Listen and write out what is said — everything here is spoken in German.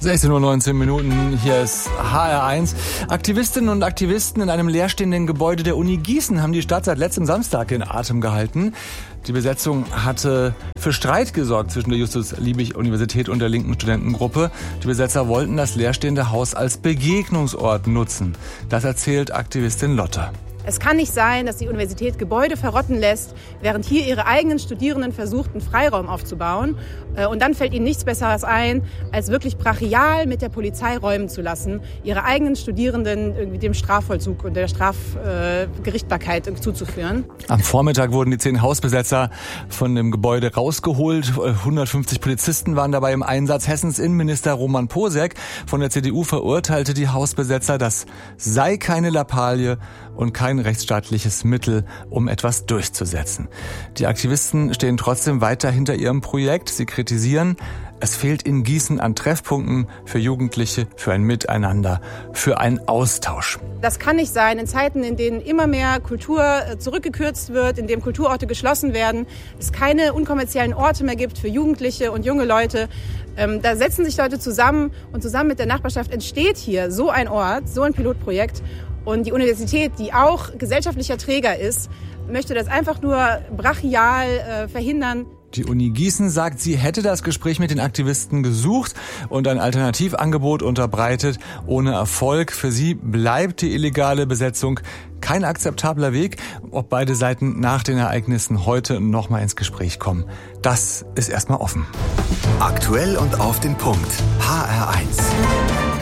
16:19 Uhr, hier ist HR1. Aktivistinnen und Aktivisten in einem leerstehenden Gebäude der Uni Gießen haben die Stadt seit letztem Samstag in Atem gehalten. Die Besetzung hatte für Streit gesorgt zwischen der Justus-Liebig-Universität und der linken Studentengruppe. Die Besetzer wollten das leerstehende Haus als Begegnungsort nutzen. Das erzählt Aktivistin Lotte. Es kann nicht sein, dass die Universität Gebäude verrotten lässt, während hier ihre eigenen Studierenden versuchten, Freiraum aufzubauen. Und dann fällt ihnen nichts Besseres ein, als wirklich brachial mit der Polizei räumen zu lassen, ihre eigenen Studierenden irgendwie dem Strafvollzug und der Strafgerichtbarkeit zuzuführen. Am Vormittag wurden die 10 Hausbesetzer von dem Gebäude rausgeholt. 150 Polizisten waren dabei im Einsatz. Hessens Innenminister Roman Posek von der CDU verurteilte die Hausbesetzer. Das sei keine Lappalie und kein rechtsstaatliches Mittel, um etwas durchzusetzen. Die Aktivisten stehen trotzdem weiter hinter ihrem Projekt. Sie kritisieren, es fehlt in Gießen an Treffpunkten für Jugendliche, für ein Miteinander, für einen Austausch. Das kann nicht sein in Zeiten, in denen immer mehr Kultur zurückgekürzt wird, in denen Kulturorte geschlossen werden, es keine unkommerziellen Orte mehr gibt für Jugendliche und junge Leute. Da setzen sich Leute zusammen und zusammen mit der Nachbarschaft entsteht hier so ein Ort, so ein Pilotprojekt. Und die Universität, die auch gesellschaftlicher Träger ist, möchte das einfach nur brachial verhindern. Die Uni Gießen sagt, sie hätte das Gespräch mit den Aktivisten gesucht und ein Alternativangebot unterbreitet. Ohne Erfolg. Für sie bleibt die illegale Besetzung kein akzeptabler Weg. Ob beide Seiten nach den Ereignissen heute nochmal ins Gespräch kommen, das ist erstmal offen. Aktuell und auf den Punkt. HR1.